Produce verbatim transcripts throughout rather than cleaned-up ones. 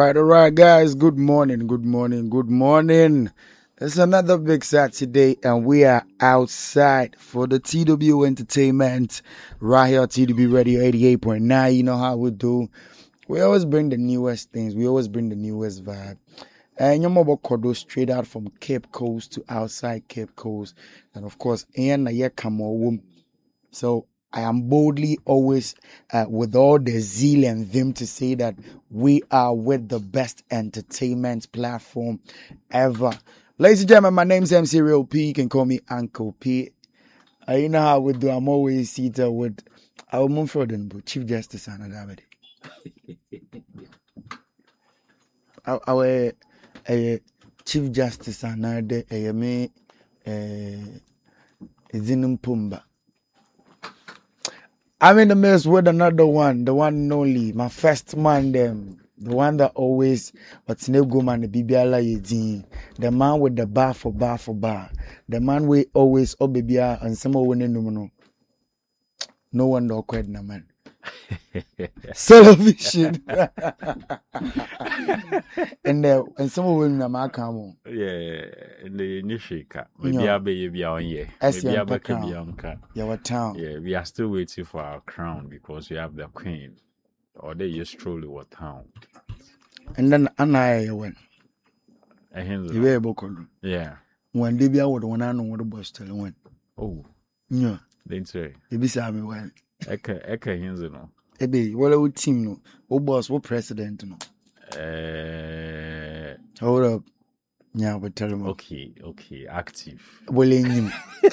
right, all right, guys. Good morning, good morning, good morning. It's another big Saturday, and we are outside for the T W Entertainment right here, T W Radio eighty-eight point nine. You know how we do. We always bring the newest things. We always bring the newest vibe. And you're more Kodo straight out from Cape Coast to outside Cape Coast, and of course, and yeah, come on. So I am boldly always uh, with all the zeal and vim to say that we are with the best entertainment platform ever. Ladies and gentlemen, my name is M C Real P. You can call me Uncle P. Uh, you know how we do. I'm always seated with our Mumford Chief Justice and Adabedi. Our, our uh, Chief Justice and Adabedi, uh, me, uh, Zinum Pumba. I'm in the midst with another one, the one and only, my first man, them, the one that always, what's no good man, the B B L A, the man with the bar for bar for bar, the man we always, oh baby, and some of winning no no one don't quite no man. Solo vision. And the and some of winning my come yeah, in the Nishika, maybe I'll be beyond ye. Maybe I'll be beyond cat. Your town. Yeah, we are still waiting for our crown because we have the queen, or they just truly what town. And then I went. I hear you were able to. Yeah. When they be out one I know what the bus still went. Oh, yeah. Then say, you be Sammy well. Eka, Eka, you know. Ebe, what our team no, what boss, what president no. Uh, hold up. Yeah, but tell him. Okay, okay, active. Well, in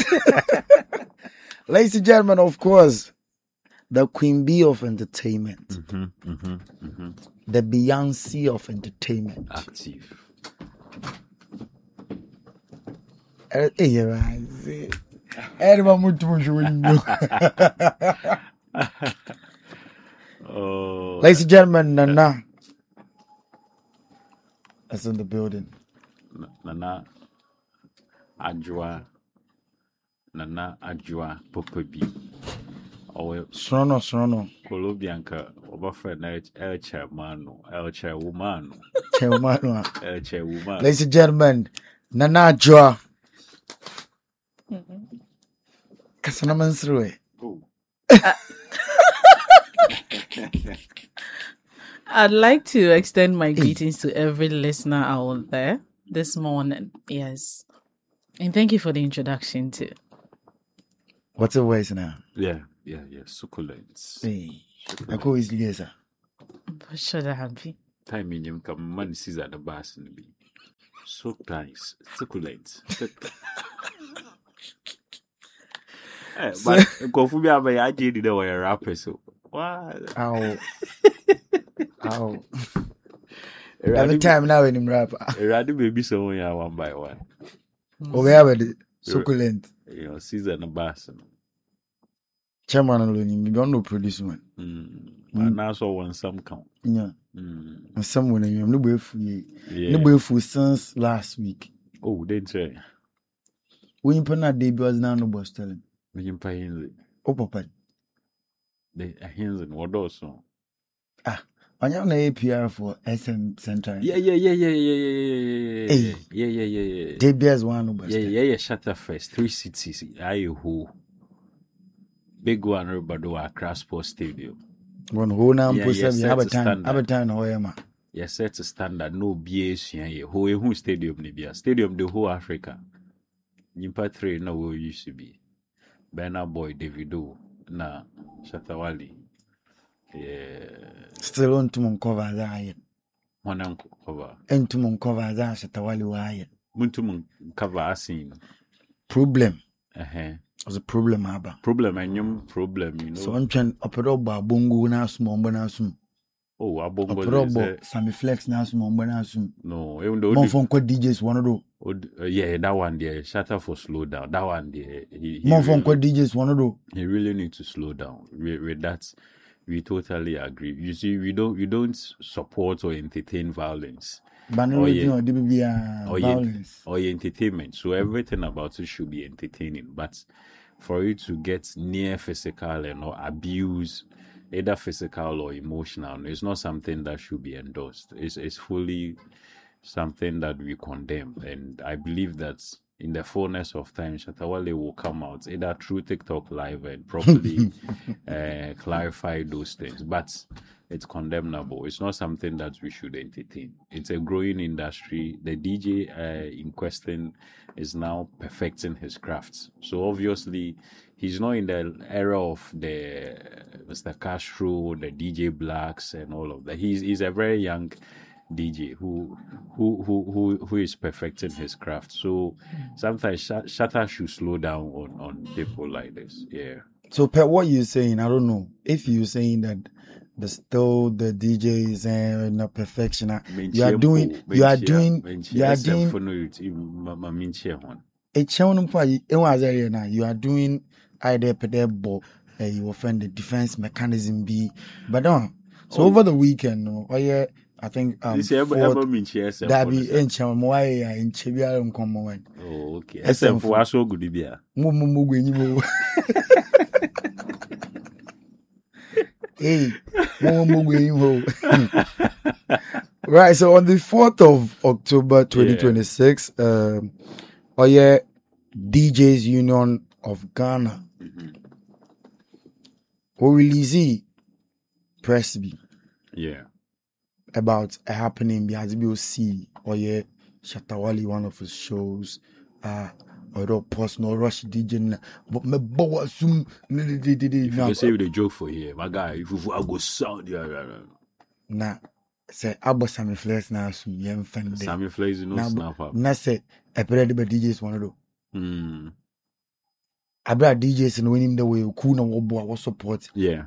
ladies and gentlemen, of course, the Queen Bee of entertainment, mm-hmm, mm-hmm, mm-hmm. the Beyonce of entertainment, active. Eh, yeah, right. Everyone too much window. Oh, ladies and gentlemen, Nana is in the building. Nana Ajwa, Nana Ajwa Popebi. Or Srono, Srono. Colombianca, Oberfriend El Chairman, El Chairwoman, Chairman, El Chairwoman. Ladies and gentlemen, Nana Ajwa. Kasanaman through it. I'd like to extend my greetings to every listener out there this morning. Yes. And thank you for the introduction too. What's the voice now? Yeah, yeah, yeah. Succulents. Hey, I go easily, yes, sir. But should I have been? Time in him come man sees at the bus and be so nice. Succulents. But go for me, I did the way a rapper. So, what? Ow. Ow. Every time now in him rap. Rather baby so one by one. Oh, we have a succulent. You know, season a bass. Chairman alone, you don't know produce one. And now so one some count. Yeah. And someone in you, no way for you. No way for since last week. Oh, they say. When you put that debut was now no boss telling. When you pay in oh, papa. The hands and what also. Ah, on your A P R for S M Center. Yeah, yeah, yeah, yeah, yeah, yeah, yeah, yeah, yeah, yeah, yeah. Debut as one no boss. Yeah, yeah, yeah, Shatter Fest, three cities. I who big one, everybody do Accra Sports Stadium. One who now yeah, post yes, have a time, have a time, however. Yes, set a standard, no B S here. Who who stadium Libya? Stadium the whole Africa. Nimpa three no where used to be. Bernard Boy, Davido, na Shatawali. Yeah. Still on to Moncover Zion. One uncle cover. And to Moncover Zion, Shatawali Wire. Muntum cover asking. Problem. Uh huh. Was a problem, Abba. Problem, and young problem, you know. So I'm trying to operate by Bongo Nasum, Bonasum. Oh, a bongo. Operate Sammy Flex Nasum, Bonasum. No, even though. One phone called D Js, one of those. Uh, yeah, that one there. Shatter for slow down. That one there. He, he More from really, D Js one of those. He really need to slow down. With, with that, we totally agree. You see, we don't we don't support or entertain violence. But no, or, yeah, or, uh, or violence. Or entertainment. So everything about it should be entertaining. But for it to get near physical and or abuse either physical or emotional. It's not something that should be endorsed. It's it's fully something that we condemn, and I believe that in the fullness of time, Shatta Wale will come out either through TikTok live and properly uh, clarify those things. But it's condemnable. It's not something that we should entertain. It's a growing industry. The D J uh, in question is now perfecting his crafts. So obviously, he's not in the era of the Mister Castro, the D J Blacks, and all of that. He's he's a very young D J who who who who who is perfecting his craft. So sometimes Sh- Shatta should slow down on on people like this. Yeah. So, per what you're saying, I don't know if you're saying that the still the D Js and not perfection. uh, You are doing, you are doing, you are doing. A channel for you. It was area now. You are doing either pedal, uh, you offend the defense mechanism be, but don't. So Oh. over the weekend, no, oh yeah, I think um, This ever fourth, ever mean cheers. that be in channel more in Chibia and come on. Oh, okay. S S M M for- for so good idea. Mumu mugu anymore. Hey, mumu mugu anymore. Right, so on the fourth of October twenty twenty-six, um, oh yeah, D Js Union of Ghana will release Presby Yeah. about a happening behind B O C or yeah, Shatta Wale, one of his shows, uh, or the post no rush D J, na- but me bow assume, If you say the joke for here, my guy, if you I go sound, yeah, yeah, yeah. na say abo Sammy Flex na assume yem fan de. Sammy Flays no Na snap up. na say a period the D Js one of those. Hmm. Abra D Js and winning the way cool no wobo was support. Yeah.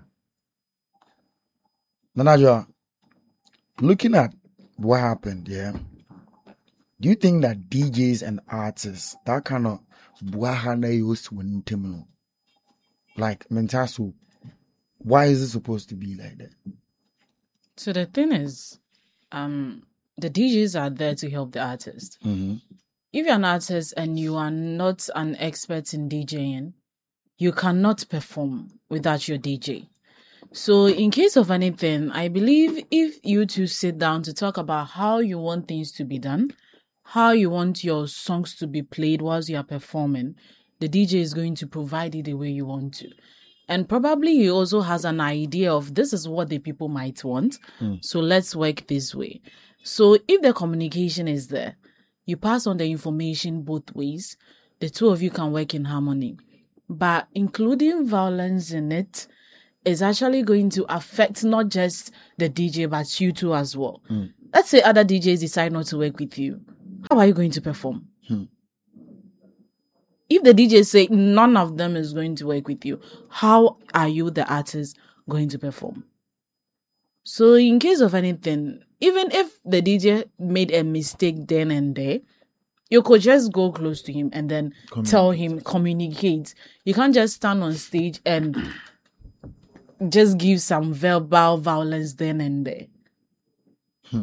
Nanaja, looking at what happened, yeah. Do you think that D Js and artists that kind of buahana used to win terminal? Like Mentasu, why is it supposed to be like that? So the thing is, um, the D Js are there to help the artist. Mm-hmm. If you're an artist and you are not an expert in DJing, you cannot perform without your D J. So in case of anything, I believe if you two sit down to talk about how you want things to be done, how you want your songs to be played whilst you are performing, the D J is going to provide it the way you want to. And probably he also has an idea of this is what the people might want. Mm. So let's work this way. So if the communication is there, you pass on the information both ways, the two of you can work in harmony. But including violence in it is actually going to affect not just the D J, but you too as well. Mm. Let's say other D Js decide not to work with you. How are you going to perform? Hmm. If the D Js say none of them is going to work with you, how are you, the artist, going to perform? So in case of anything, even if the D J made a mistake then and there, you could just go close to him and then tell him, communicate. You can't just stand on stage and just give some verbal violence then and there. Hmm.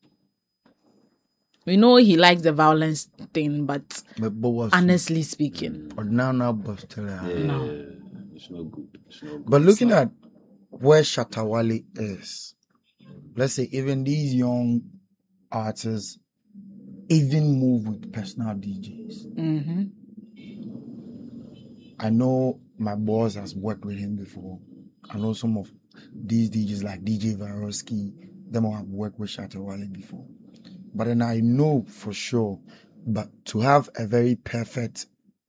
We know he likes the violence thing, but But but what's honestly speaking, or now now but still, uh, Yeah. No. It's not good. It's not good. But looking at where Shatta Wale is, let's say even these young artists even move with personal D Js. mm-hmm. I know my boss has worked with him before. I know some of these D Js like D J Varosky, them all have worked with Shatta Wale before. But then I know for sure, but to have a very perfect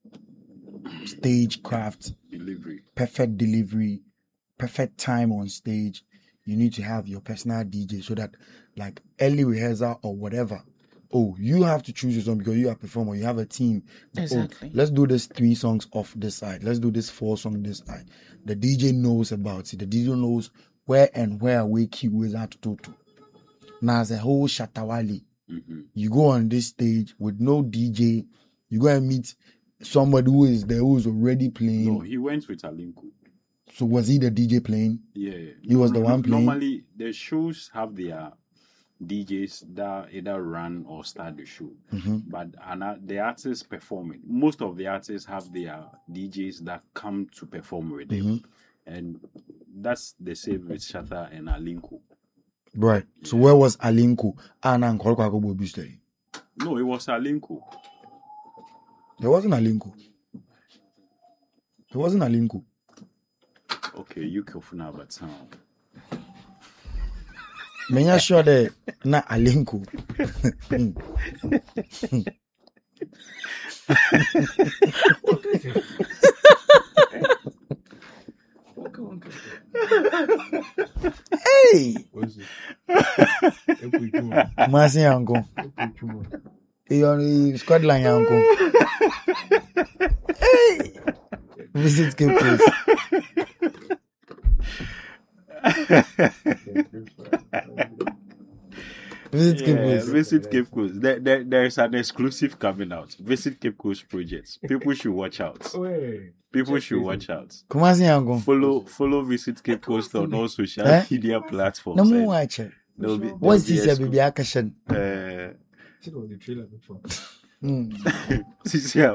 stage craft, Delivery. perfect delivery, perfect time on stage, you need to have your personal D J so that like early rehearsal or whatever. Oh, you have to choose your song because you are a performer. You have a team. Oh, Exactly. let's do this three songs off this side. Let's do this four songs this side. The D J knows about it. The D J knows where and where we keep with that to. Now as a whole Shatta Wale, Mm-hmm. you go on this stage with no D J. You go and meet somebody who is there who is already playing. No, he went with Alinko. So was he the D J playing? Yeah. He was the one playing? Normally, the shows have their D Js that either run or start the show. Mm-hmm. But and uh, the artists performing, most of the artists have their D Js that come to perform with them. Mm-hmm. And that's the same with Shatta and Alinko. Right. So where was Alinko? And Uncle Kwako Bobiste. No, it was Alinko. There wasn't Alinko. There wasn't Alinko. Okay, you careful now, but sound. Me not sure that not Alinko. Hey, Masi uncle. He on squad line uncle. Hey, visit Cape Coast. Visit Cape Yeah, Coast. visit Cape Coast. There, there, there is an exclusive coming out. Visit Cape Coast projects. People should watch out. People should watch out. Kumasi uncle. Follow, follow Visit Cape Coast on all social Eh? media platforms. No and more watch it. there'll be- What's there'll be this? exclu- Baby Akashan. Uh, the trailer before. since, yeah,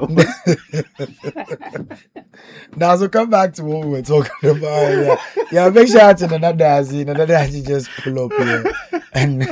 Now, so come back to what we were talking about. Yeah, yeah. Make sure to another Azzy, another Azzy just pull up here and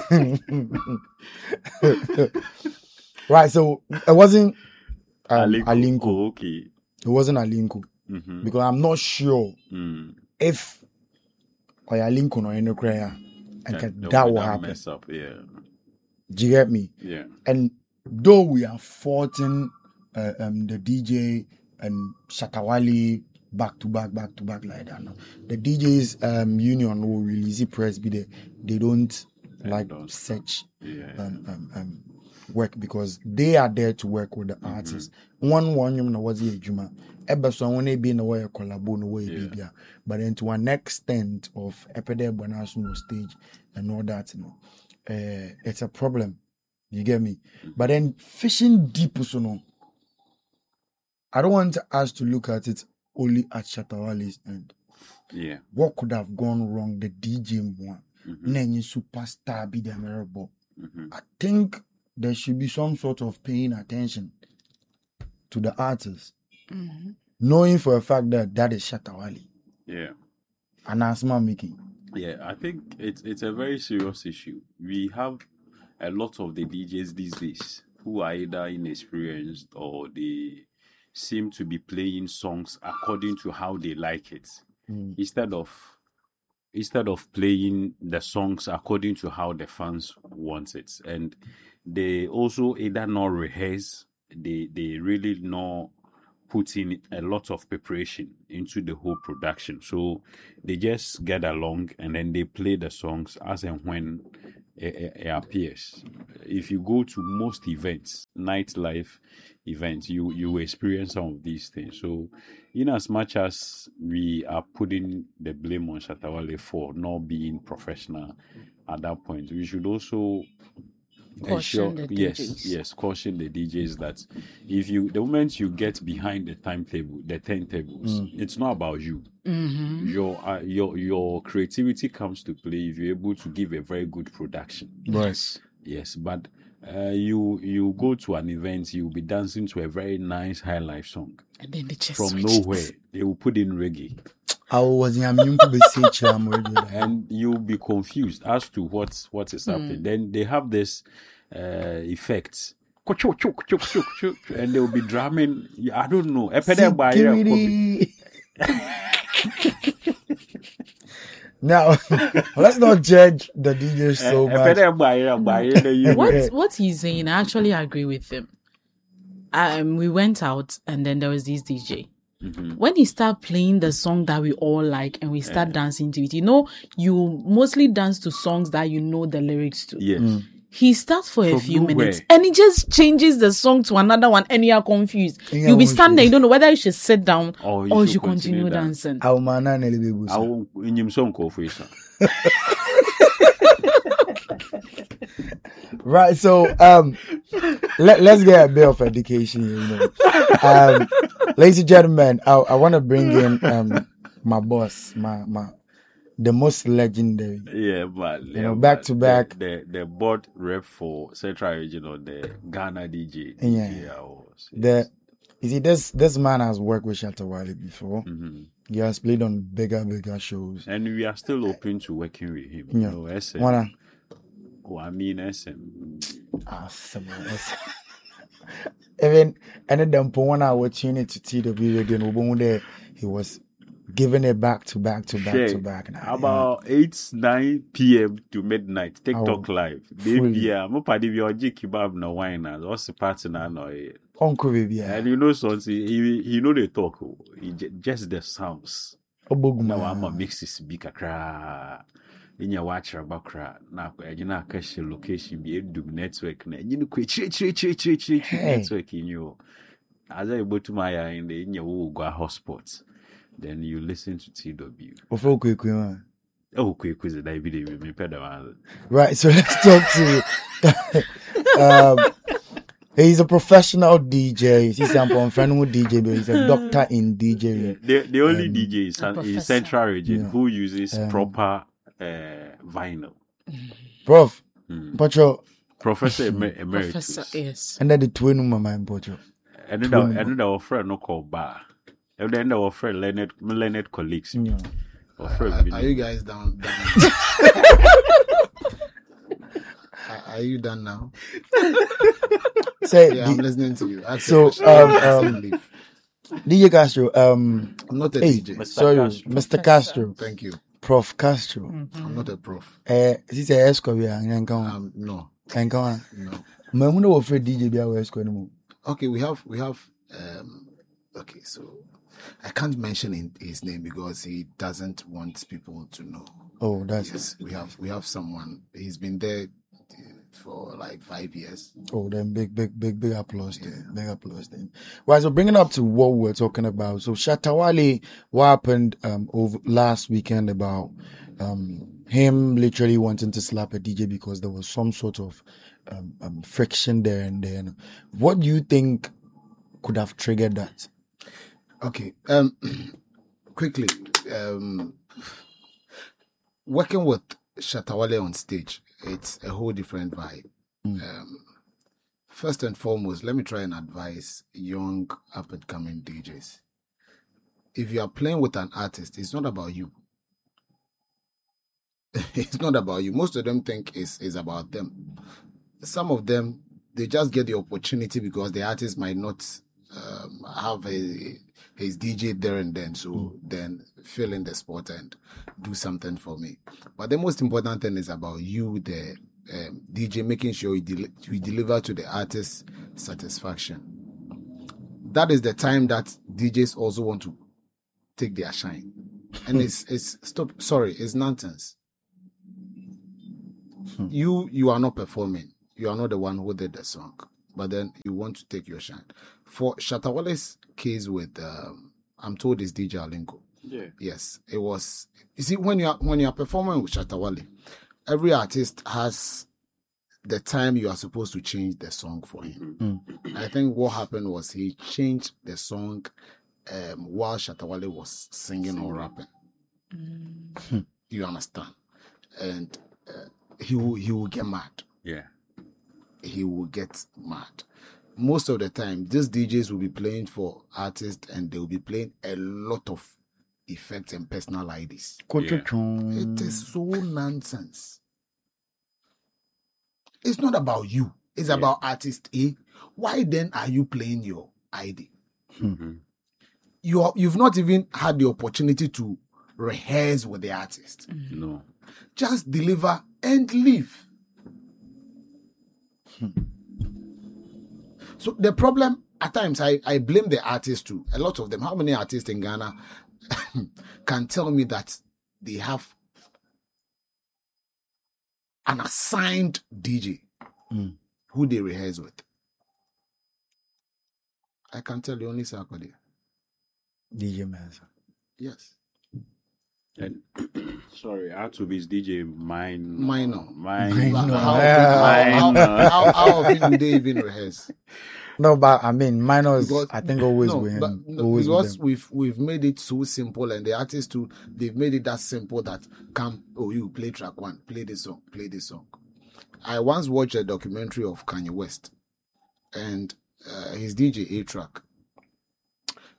right. So it wasn't um, Alinko. Alinko. Oh, okay. It wasn't Alinko Mm-hmm. because I'm not sure Mm. if or Alinko or any prayer and That, can- that that would will not happen. mess up. Yeah. Do you get me? Yeah. And though we are fighting uh, um, the D J and Shatawali back to back, back to back like that, no. The D Js um, union will release it press be there. They don't They like don't. such Yeah. um, um, um, work because they are there to work with the artists. One one you know was a juma. Eberson when they be in the way a collabo no way Yeah. baby. But then to an extent of epidemic national stage and all that, you know, uh, it's a problem. You get me? But then fishing deep, so no. I don't want us to look at it only at Shatawali's end. Yeah. What could have gone wrong? The D J one, Mm-hmm. Nenny superstar be the memorable. Mm-hmm. I think there should be some sort of paying attention to the artist, Mm-hmm. knowing for a fact that that is Shatawali. Yeah. And Asma Mickey. Yeah, I think it's it's a very serious issue. We have a lot of the D Js these days who are either inexperienced or they seem to be playing songs according to how they like it, Mm. instead of instead of playing the songs according to how the fans want it. And they also either not rehearse, they they really not put in a lot of preparation into the whole production. So they just get along and then they play the songs as and when it, it- it appears. If you go to most events, nightlife events, you you experience some of these things. So in as much as we are putting the blame on Shatawale for not being professional at that point, we should also Caution the yes, D Js. yes, caution the D Js that if you the moment you get behind the timetable, the turntables, it's not about you. Mm-hmm. Your uh, your your creativity comes to play if you're able to give a very good production. Yes. Yes, but uh, you you go to an event, you'll be dancing to a very nice high life song. And then they just From switch nowhere, it. they will put in reggae, I was in a mute to be say I'm ready. and you'll be confused as to what what is happening. Then they have this uh, effect, Kocho, chok, chok, chok, chok, and they will be drumming. I don't know. Epede by ear, Security. Now, let's not judge the D J so much. Epede by ear, by ear, the you- What what he's saying, I actually agree with him. Um, we went out and then there was this D J. Mhm. When he start playing the song that we all like and we start dancing to it, you know, you mostly dance to songs that you know the lyrics to. Yes. He starts for a From few nowhere. minutes and he just changes the song to another one and you are confused. And you You'll be are standing there, you don't know whether you should sit down Or or you you should should continue, continue dancing. dancing. Our man and Ellie Baby. I will in him song call for you, sir. Right, so um, let, let's get a bit of education, you know. Um, ladies and gentlemen, I, I want to bring in um my boss, my my the most legendary. Yeah, but You know, back to back. The, the the board rep for Central Regional, the Ghana D J. Yeah. I was. The you see this this man has worked with Shatawale before. Mhm. He has played on bigger, bigger shows. And we are still open to working with him. Yeah. No, S M. Wanna? Oh, I mean S M. Ah, someone else. Even any them for one opportunity to T W radio, no one there. He was giving it back to back to back Shey, to back. Now, about eight, nine p.m. to midnight, TikTok Oh, live. fully. Baby, yeah, mo padi bi oji kebab na wine na. What's the party na no? eh. yeah. Uncle baby, yeah. And you know something, he, he know they talk. oh. He j- just the sounds. Now I'm a Oboguma. mix is big akra. In your watch bakra. Now I you know cash location be do network na. You know quick chiri chiri chiri chiri chiri Hey. network in you. As I go to my in the in your go hotspots. Then you listen to T W. Ofo kwe kwe, man. Oh, quick quiz that video with me pedal. Right, so let's talk to um he's a professional D J. He's a professional D J, but he's a doctor in DJing. The the only Um, D J is a in professor. Central Region Yeah. who uses Um, proper uh, vinyl. Prof, Mm. Pacho, Professor Emer- Emeritus. Professor, yes. and then the twin my mind, Pacho. And then Twin. and then our friend no call bar. And then our friend Leonard Leonard colleagues. Yeah. Our friend Are, Vini. are you guys down? down? are, are you done now? Say, Yeah, I'm D- listening to you. Ask So, your question. um, Ask um, and leave. D J Castro, um, I'm not a hey, D J. Mister sorry, Castro. Mister Professor. Castro, Thank you. Prof Castro. I'm not a prof. Eh, this is a escort, yeah, and come on, Um, no, and come on. no. Man, who know afraid D J be our escort anymore? Okay, we have we have um okay, so I can't mention in, his name because he doesn't want people to know. Oh, that's Yes, we have we have someone. He's been there uh, for like five years. oh, then big, big, big, big applause to him. Big applause to him. Right, so bringing up to what we're talking about. So Shatawale, what happened um over last weekend about um him literally wanting to slap a D J because there was some sort of um, um friction there and then. What do you think could have triggered that? Okay. Um quickly, um working with Shatawale on stage, it's a whole different vibe. Mm. Um first and foremost, let me try and advise young up and coming D Js. If you are playing with an artist, it's not about you. It's not about you. Most of them think it's, it's about them. Some of them, they just get the opportunity because the artist might not um, have a, his D J there and then. So then fill in the spot and do something for me. But the most important thing is about you, the um, D J, making sure you, del- you deliver to the artist satisfaction. That is the time that D Js also want to take their shine. And it's, it's stop, sorry, it's nonsense. You you are not performing. You are not the one who did the song, but then you want to take your shine. For Shatawale's case with, um, I'm told it's D J Alinko. Yeah. Yes, it was. You see, when you are when you are performing with Shatawale, every artist has the time you are supposed to change the song for him. I think what happened was he changed the song um, while Shatawale was singing or rapping. You understand? And uh, he will he will get mad. Yeah. He will get mad. Most of the time, these D Js will be playing for artists and they will be playing a lot of effects and personal I Ds. It is so nonsense. It's not about you. It's Yeah. about artist A. Why then are you playing your I D? Mhm. You are, you've not even had the opportunity to rehearse with the artist. No. Just deliver and leave. So the problem at times I, I blame the artists too. A lot of them. How many artists in Ghana can tell me that they have an assigned D J Mm. who they rehearse with? I can tell you only Sarkodie. D J Manson. Yes. And sorry, I had to be D J mine. Minor. Mine. Minor. How, how, Yeah. how, how, how, how often do they even rehearse? No, but I mean, minors, Because- I think always No, with but him. no, always with because them. we've we've made it so simple, and the artists too, they've made it that simple that come, oh, you play track one, play this song, play this song. I once watched a documentary of Kanye West and uh, his D J A-Track.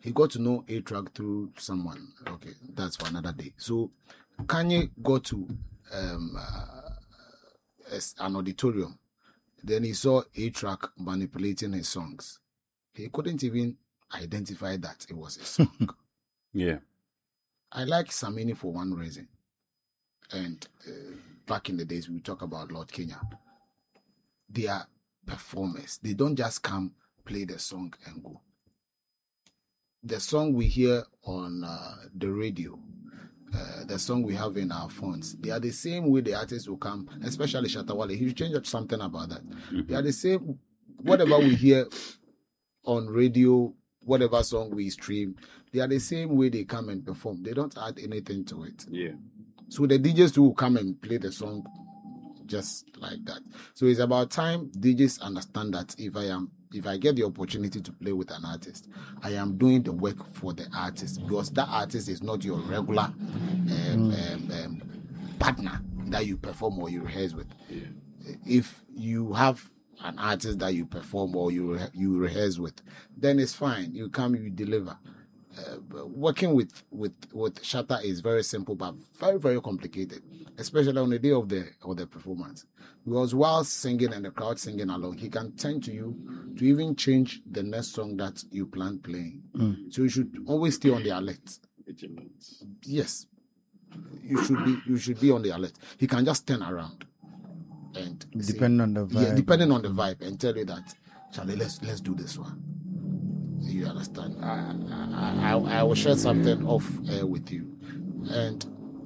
he got to know A-Track through someone. Okay, that's for another day. So Kanye got to um, uh, as- an auditorium. Then he saw A-Track manipulating his songs. He couldn't even identify that it was a song. Yeah. I like Samini for one reason. And uh, back in the days, we talk about Lord Kenya. They are performers. They don't just come, play the song, and go. The song we hear on uh, the radio, uh, the song we have in our phones, they are the same way the artists will come, especially Shatta Wale. He changed something about that. Mm-hmm. They are the same, whatever we hear on radio, whatever song we stream, they are the same way they come and perform. They don't add anything to it. Yeah. So the D Js too will come and play the song just like that. So it's about time D Js understand that if I am, if I get the opportunity to play with an artist, I am doing the work for the artist, because that artist is not your regular um, um, um, partner that you perform or you rehearse with. Yeah. If you have an artist that you perform or you re- you rehearse with, then it's fine. You come, you deliver. Uh, working with with with Shatta is very simple but very very complicated, especially on the day of the of the performance. Because while singing and the crowd singing along, he can turn to you to even change the next song that you plan playing. Mm. So you should always stay on the alert. Vigilance. Yes, you should be you should be on the alert. He can just turn around and say- Depending on the vibe. yeah, depending on the vibe, and tell you that, Charlie, let's let's do this one. You understand? I I, I, I will share something off air with you, and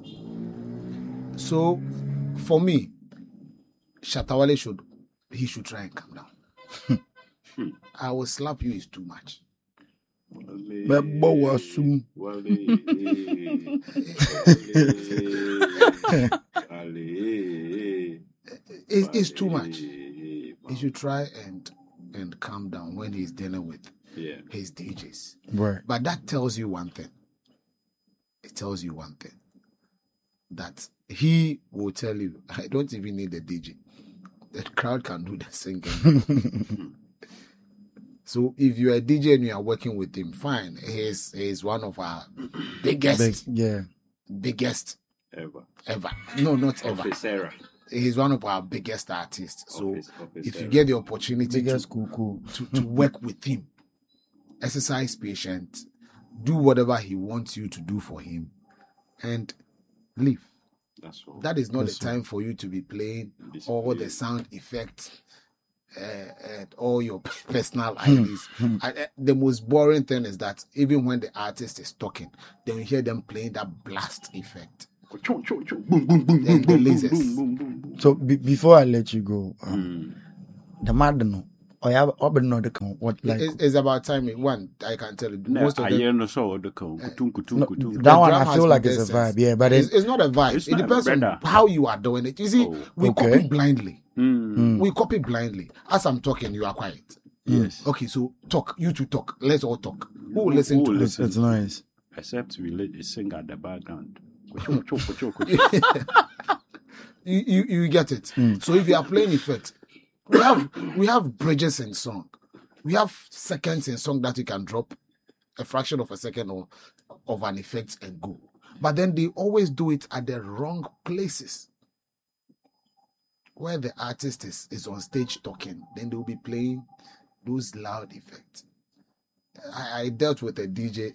so for me, Shatta Wale should he should try and calm down. I will slap you is too much. But boy was soon. It's, it's too much. He should try and and calm down when he's dealing with Yeah. his D Js. Right. But that tells you one thing. It tells you one thing. That he will tell you, I don't even need the D J. The crowd can do the singing. So if you're a D J and you are working with him, fine. He's he's one of our biggest, Big, yeah. biggest Ever. ever. No, not ever. Officer. He's one of our biggest artists. So Office- office if you era. get the opportunity to Biggest cool cool. to, to work with him, exercise patience, do whatever he wants you to do for him, and leave. That's all. That is not That's the time for you to be playing This- all the sound effects uh, and all your personal I Ds. I- I- the most boring thing is that even when the artist is talking, then you hear them playing that blast effect. Choo, choo, choo. Boom, boom, boom, Then boom, the boom, lasers. boom, boom, boom, boom. So be, before I let you go, um, Mm. the madno, or have or know the what like It's, it's about time. One, I can tell you, No, most of I them. hear no so the ko kutum kutum no, kutum. that The one drum I has feel like been it's a there vibe, since. yeah, but It's, it's, it's not a vibe. It's It not a depends on brother. how you are doing it. You see, Oh, we okay. copy blindly. Mm. We copy blindly. As I'm talking, you are quiet. Yes. Okay, so talk. You two talk. Let's all talk. Who will listen Who to will this? it's, it's nice. Except we let it sing at the background. Kuchoo, kuchoo, kuchoo, kuchoo. You, you, you get it. So if you are playing effects, we have we have bridges in song. We have seconds in song that you can drop a fraction of a second or of an effect and go. But then they always do it at the wrong places. Where the artist is, is on stage talking, then they'll be playing those loud effects. I, I dealt with a D J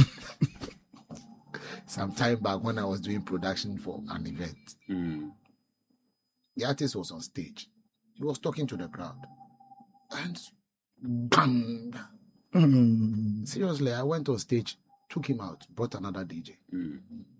some time back when I was doing production for an event. Mm. The artist was on stage. He was talking to the crowd. And bang! Mm. Seriously, I went on stage, took him out, brought another D J. Mm.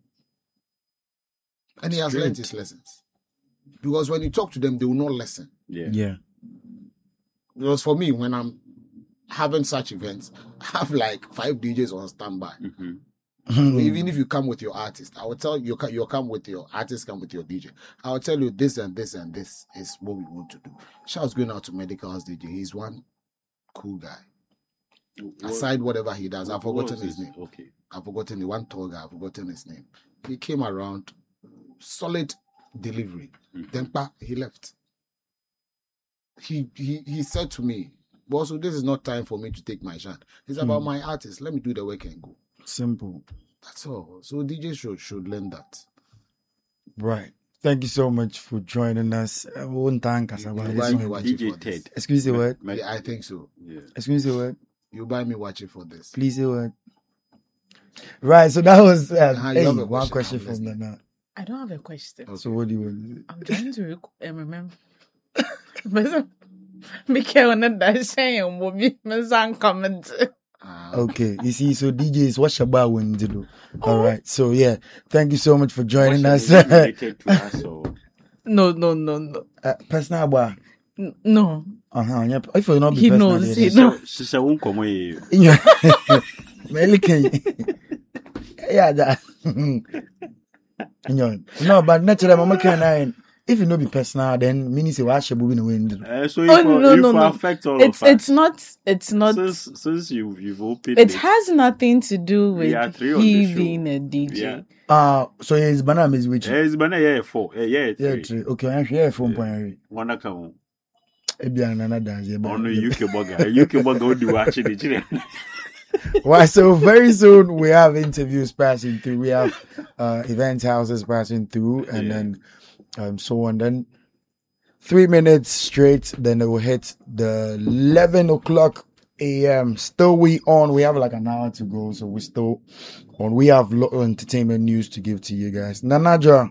And he has Straight. learned his lessons. Because when you talk to them, they will not listen. Yeah. Yeah. Because for me, when I'm having such events, I have like five D Js on standby. Mm-hmm. So even if you come with your artist, I will tell you, you you come with your artist, come with your D J. I will tell you this and this and this is what we want to do. Shouts going out to Medical House D J. He's one cool guy. Aside whatever he does, I've What was forgotten his name. Okay. I've forgotten the one tall guy. I've forgotten his name. He came around, solid delivery. Mhm. Then pa, he left. He he he said to me, But also, this is not time for me to take my shot. It's about my artist. Let me do the work and go. Simple. That's all. So D J should should learn that. Right. Thank you so much for joining us. I won't thank us about You this buy me one. watching D J for this. Ted. Excuse me, what? Me- Yeah, I think so. Yeah. Excuse me, what? You buy me watching for this. Please say what? Right. So that was uh, Uh-huh, you hey, have a one question, question I'm from listening. Nana. I don't have a question. Okay. So what do you want? I'm trying to rec- uh, remember. But Mikel and that saying will be some comment. Ah, Okay, you see, so D Js, what's your bar when to do? All right, so yeah, thank you so much for joining What's us. your name related to us or No, no, no, no. uh, personal bar. N- No. Uh huh. If you not be He personal, knows, then- he knows. Sister won't come away. In your- Meli can- yeah, that. In your- no, but naturally, Mama can. If you know be personal, then meaning say what should be in the wind. Uh, so if, Oh, uh, no, if no, I no. affect all It's of us, it's not it's not since since you you've opened it it, has nothing to do We are with three on the he show. being a D J. Yeah. Uh so it's banana is which. Eh, it's been a year four, a year Yeah, three. true. Okay, I'm here from point. One account Ebi anana dance. yeah, but- on the U K burger, U K burger would do watching it. Why? So very soon we have interviews passing through. We have uh, event houses passing through, and Yeah. then um, so on. Then three minutes straight. Then it will hit the eleven o'clock a m. Still we on. We have like an hour to go, so we still on. We have lot of entertainment news to give to you guys. Nanaja,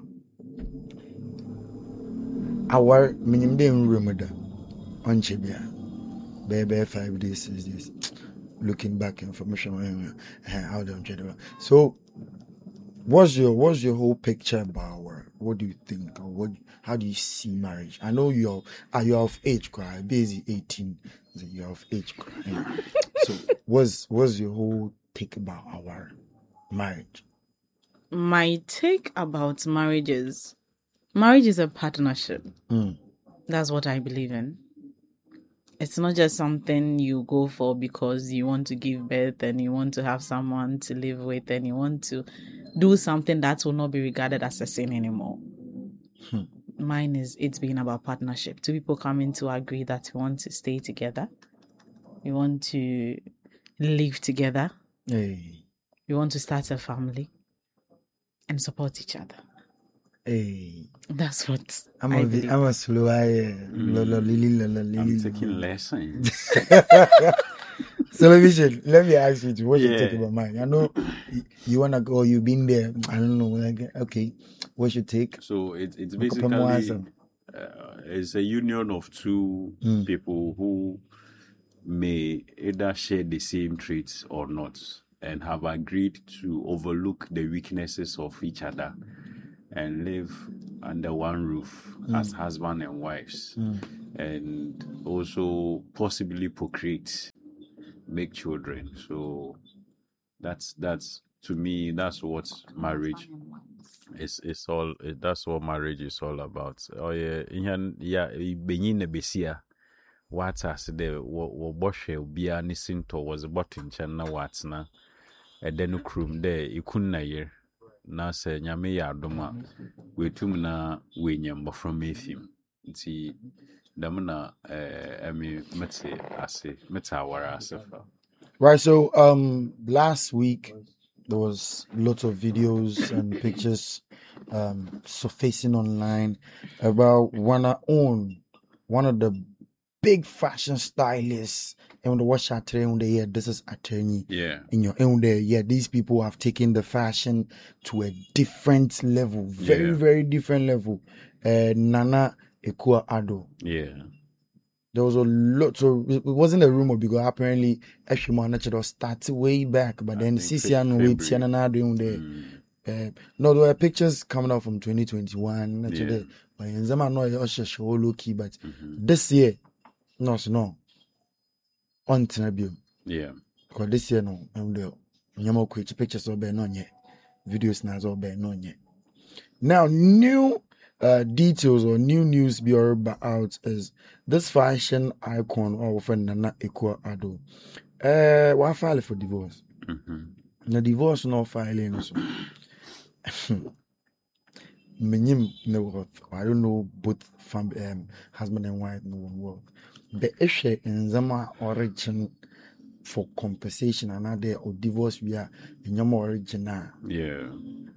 our minimum day in room with the on Chibia, baby five days, six days. Looking back information uh, how them general. So what's your what's your whole picture about uh, what do you think or what how do you see marriage? I know you're are you of age cry busy eighteen, so you're of age cry. Yeah. So what's what's your whole take about our marriage? My take about marriage is marriage is a partnership. Mm. That's what I believe in. It's not just something you go for because you want to give birth and you want to have someone to live with and you want to do something that will not be regarded as a sin anymore. Hmm. Mine is it's being about partnership. Two people coming to agree that we want to stay together. We want to live together. Hey, We want to start a family and support each other. hey. That's what I'm I a believe. I'm a slow eye. Lo, lo, li, li, lo, lo, li, I'm li, taking lo. lessons. So let me say, let me ask you, what you Yeah. think about mine? I know you, you wanna go, you've been there. I don't know. Like, okay, what's your take? So it, it's Look up more basically answer. uh, it's a union of two Mm. people who may either share the same traits or not, and have agreed to overlook the weaknesses of each other and live under one roof as husband and wives, Mm. and also possibly procreate, make children. So that's that's to me that's what marriage is is all it- that's what marriage is all about. Oh yeah, in yeah, benyin na besia what as the wo bohwe obia ne sinto was bottom chen na what na ede no krum de ikun na ye na se nyame ya adoma wetum na wenyam from efim nti dam na eh emi mete ase mete awara asefa. Right. So, um, last week there was lots of videos and pictures, um, surfacing online about one of own, one of the big fashion stylists. And the watch attorney, yeah, this is attorney. Yeah. In your own there, yeah, these people have taken the fashion to a different level, very, Yeah. very different level. Uh, Nana Ekua Ado. Yeah. There was a lot, so it wasn't a rumor because apparently Eshima Natural started way back, but I then think Sisi and February. with Tiana doing the. Mm. Uh, no, there were pictures coming out from twenty twenty-one. Yeah. Naturally, but in Zama no, it's show low key, but Mhm. this year, no, so no, on Tinabio. Yeah. Because this year, no, I'm the Yamo Quich pictures of Ben on yet, videos now all Ben on yet. Now, new uh, details or new news be out is this fashion icon or friend Nana Ekua Ado. Uh, why file for divorce? Mhm. The divorce no filing. So. Minim no worth. I don't know both fam um, husband and wife no worth. The issue in Zama origin for compensation another or divorce we are in your original. Yeah.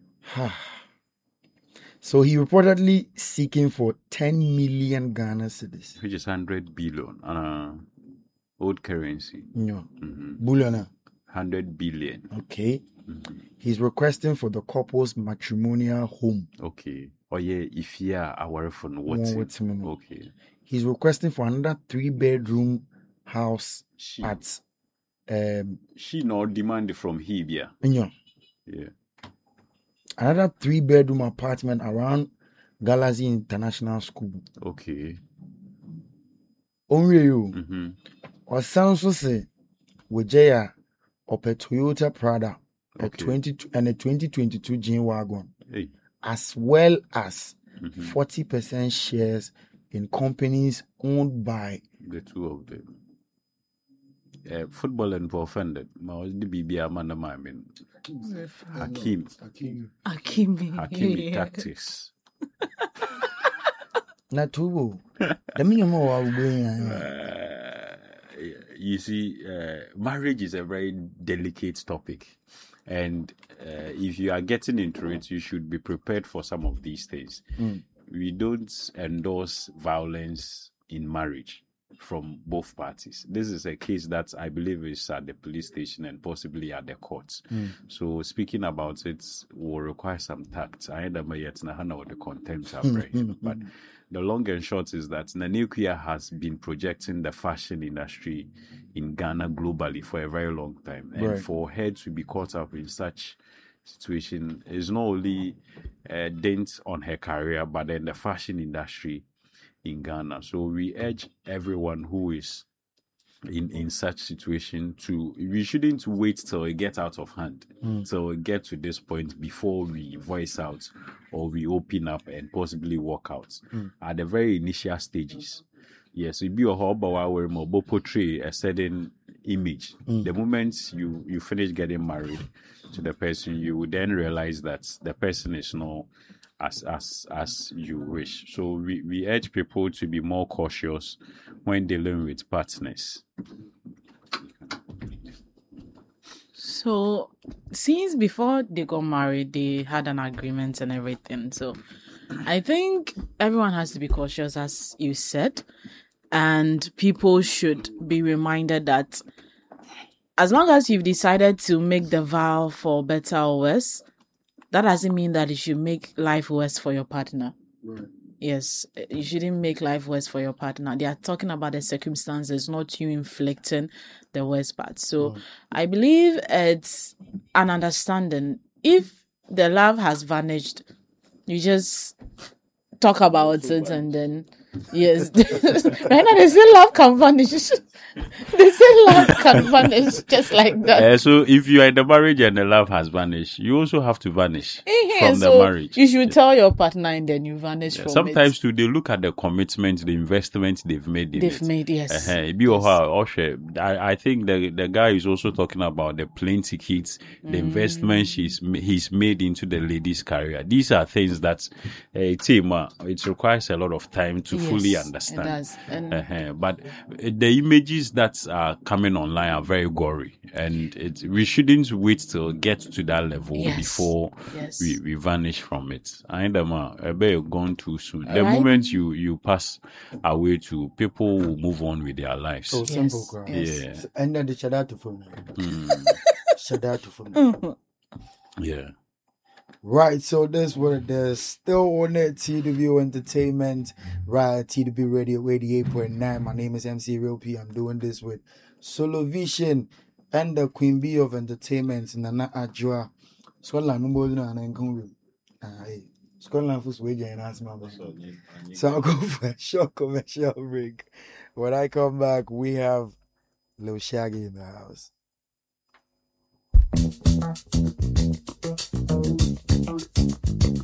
So he reportedly seeking for ten million Ghana cedis. Which is hundred billion. Uh old currency. No. Mm-hmm. Bullion. Hundred billion. Okay. Mm-hmm. He's requesting for the couple's matrimonial home. Okay. Oh yeah, if yeah, our phone what? One with him. Okay. He's requesting for another three bedroom house She at um she not demand from Hibia. no, Yeah. another three bedroom apartment around Galaxy International School. Okay. Only you Mm-hmm. or sounds so say with Jaya or a Toyota Prada, a Okay. twenty and a twenty twenty-two G wagon, Hey. as well as Mm-hmm. forty percent shares in companies owned by The two of them. Uh, football and for offended. Ma was the B B man of my mean. Hakim. Akimi. Hakimi tactics. Natubo. The minimum of Uh, you see, uh, marriage is a very delicate topic. And uh, if you are getting into it, you should be prepared for some of these things. Mm. We don't endorse violence in marriage from both parties. This is a case that I believe is at the police station and possibly at the courts. Mm. So speaking about it will require some tact. I don't know yet how the content are very, but the long and short is that Nanequia has been projecting the fashion industry in Ghana globally for a very long time. And Right. for her to be caught up in such situation is not only a dent on her career, but then the fashion industry in Ghana. So we urge everyone who is in, in such situation to, we shouldn't wait till it gets out of hand, Mm. till it get to this point before we voice out or we open up and possibly walk out. Mm. At the very initial stages. Yes, it be a hobby where mobile portray a certain image. Mm. The moment you, you finish getting married to the person, you would then realize that the person is not as as as you wish. So we, we urge people to be more cautious when dealing with partners. So, since before they got married, they had an agreement and everything. So, I think everyone has to be cautious, as you said, and people should be reminded that as long as you've decided to make the vow for better or worse, that doesn't mean that you should make life worse for your partner. Right. Yes, you shouldn't make life worse for your partner. They are talking about the circumstances, not you inflicting the worst part. So Mm. I believe it's an understanding. If the love has vanished, you just talk about it and then, yes. Right now, they say love can vanish. They say love can vanish just like that. Uh, so if you are in the marriage and the love has vanished, you also have to vanish Yeah, from so the marriage. you should tell your partner and then you vanish Yeah, from sometimes it. too, they look at the commitment, the investment they've made in They've it. made, yes. Uh-huh. It be Yes. how- Oshe, I, I think the the guy is also talking about the plane tickets, the investment Mm. she's ma- he's made into the lady's career. These are things that uh, team, uh, it requires a lot of time to fully Yes, understand. It does. And Uh-huh. But uh, the images that are coming online are very gory, and it, we shouldn't wait till get to that level Yes. before yes. we, we vanish from it. I end up uh, gone too soon. The Right. moment you you pass away, to people will move on with their lives. So Yes, simple, crowd. yes. Yeah. And then the shout out to phone. Mm, Shout out to phone. Mhm. yeah. Right, so this what it is. Still on it, T W Entertainment, right? T W Radio eighty-eight point nine. My name is M C Real P. I'm doing this with Solo Vision and the Queen Bee of Entertainment, Nana Ajua. Scotland, no more than an income. Aye, Scotland for Sweden and ask my man. So I'll go for a short commercial break. When I come back, we have Lil Shaggy in the house.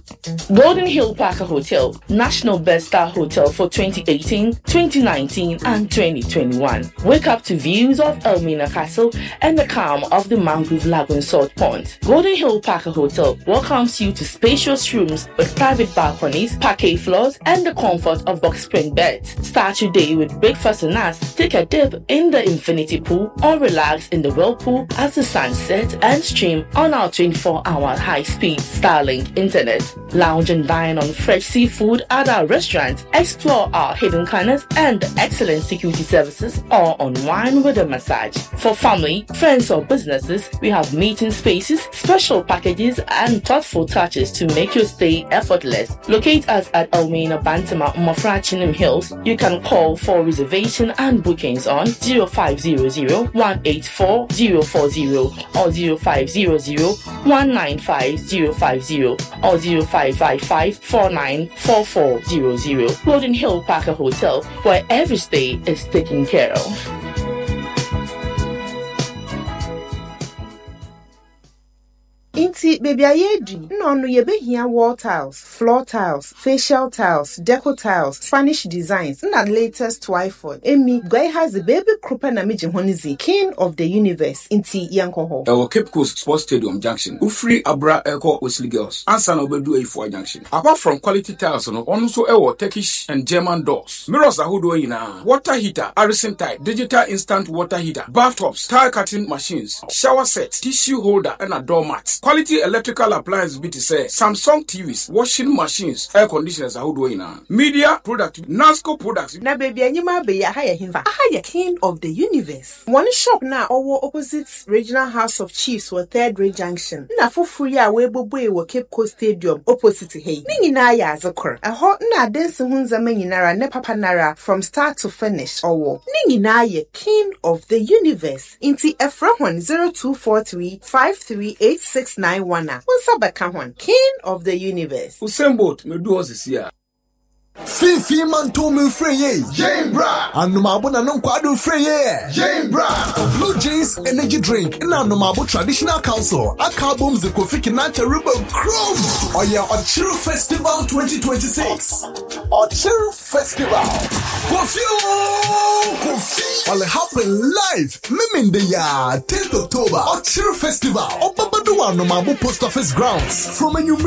Golden Hill Parker Hotel, National Best Star Hotel for twenty eighteen, twenty nineteen, and twenty twenty-one. Wake up to views of Elmina Castle and the calm of the Mangrove Lagoon Salt Pond. Golden Hill Parker Hotel welcomes you to spacious rooms with private balconies, parquet floors, and the comfort of box spring beds. Start your day with breakfast and us. Take a dip in the infinity pool or relax in the whirlpool as the sun sets and stream on our twenty-four hour high-speed Starlink internet. Lounge and dine on fresh seafood at our restaurant. Explore our hidden corners and excellent security services, or unwind with a massage. For family, friends, or businesses, we have meeting spaces, special packages, and thoughtful touches to make your stay effortless. Locate us at Elmina Bantama, Mofra Chinham Hills. You can call for reservation and bookings on zero five zero zero, one eight four, zero four zero or zero five zero zero, one nine five, zero five zero or zero five five five, four nine four four zero zero. Golden Hill Parker Hotel, where every stay is taken care of. Inti baby ayedi no no ye behia wall tiles, floor tiles, facial tiles, deco tiles, Spanish designs na latest Twyford. Emi guy has the baby krupa na meji honizi, king of the universe inti yankoho. Our Cape Coast Sports Stadium Junction. Ufri Abra Echo Wesley Girls. Ansa no bedu e four junction. Apart from quality tiles no, also ewo Turkish and German doors. Mirrors ahodo ina. Water heater, Arisen type, digital instant water heater, bathtubs, tile cutting machines, shower sets, tissue holder and a doormat. Quality electrical appliances B T say Samsung T Vs, washing machines, air conditioners are doing now. Media product, Nasco products. Na baby anyima be ya haya himva. Aha king of the universe. One shop na owo opposite Regional House of Chiefs for Third Ray Junction. Na fufu ya webobo e wo Cape Coast Stadium opposite hey. Ni nyina ya azokor. Eho na dense hunza menyinara ne papa nara from start to finish owo. Ni nyina ye king of the universe. Inti efra zero two four three, five three eight six nine one. Unsabaka king of the universe. Usembot me do us here. Fifi man to me free Jane Bra and no mabona no kwado free Jane Bra Blue Jays energy drink na no mabo traditional council akabom ze Kofi Kinata Ribbon Chrome Oya Ochiru Festival twenty twenty-six Ochiru Festival Kofi Kofi will happen live miming the ya tenth October Ochiru Festival Obabado no mabo post office grounds from a new